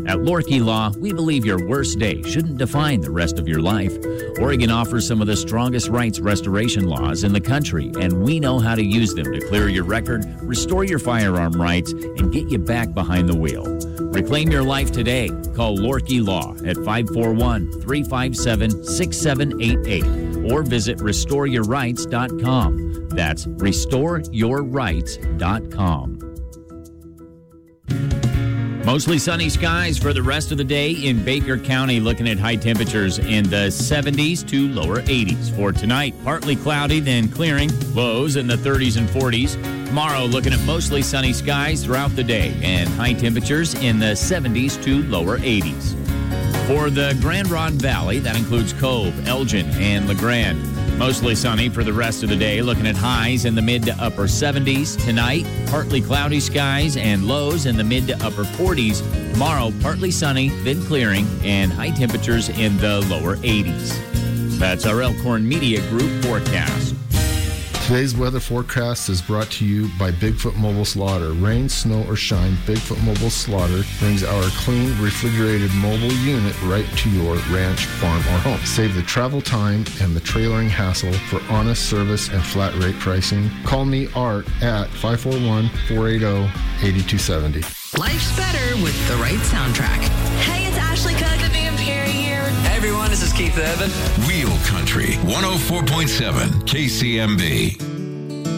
At Lorkey Law, we believe your worst day shouldn't define the rest of your life. Oregon offers some of the strongest rights restoration laws in the country, and we know how to use them to clear your record, restore your firearm rights, and get you back behind the wheel. Reclaim your life today. Call Lorkey Law at 541-357-6788 or visit restoreyourrights.com. That's restoreyourrights.com. Mostly sunny skies for the rest of the day in Baker County, looking at high temperatures in the 70s to lower 80s. For tonight, partly cloudy, then clearing, lows in the 30s and 40s. Tomorrow, looking at mostly sunny skies throughout the day and high temperatures in the 70s to lower 80s. For the Grand Rod Valley, that includes Cove, Elgin, and LeGrand. Mostly sunny for the rest of the day, looking at highs in the mid to upper 70s. Tonight, partly cloudy skies and lows in the mid to upper 40s. Tomorrow, partly sunny, then clearing, and high temperatures in the lower 80s. That's our Elkhorn Media Group forecast. Today's weather forecast is brought to you by Bigfoot Mobile Slaughter. Rain, snow, or shine, Bigfoot Mobile Slaughter brings our clean, refrigerated mobile unit right to your ranch, farm, or home. Save the travel time and the trailering hassle for honest service and flat rate pricing. Call me, Art, at 541-480-8270. Life's better with the right soundtrack. Hey, it's Ashley Cook, the Van Perry here. Hey everyone, this is Keith Urban. Real Country 104.7 KCMB.